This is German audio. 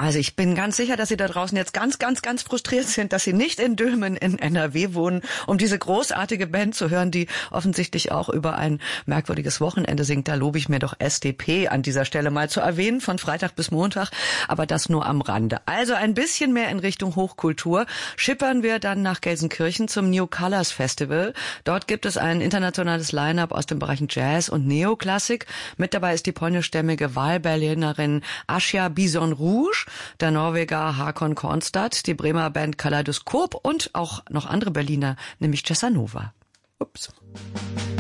Also ich bin ganz sicher, dass Sie da draußen jetzt ganz frustriert sind, dass Sie nicht in Dülmen in NRW wohnen, um diese großartige Band zu hören, die offensichtlich auch über ein merkwürdiges Wochenende singt. Da lobe ich mir doch SDP an dieser Stelle mal zu erwähnen, von Freitag bis Montag, aber das nur am Rande. Also ein bisschen mehr in Richtung Hochkultur. Schippern wir dann nach Gelsenkirchen zum New Colors Festival. Dort gibt es ein internationales Line-up aus den Bereichen Jazz und Neoklassik. Mit dabei ist die polnischstämmige Wahlberlinerin Asia Bison Rouge, der Norweger Hakon Kornstad, die Bremer Band Kaleidoskop und auch noch andere Berliner, nämlich Cessanova. Ups.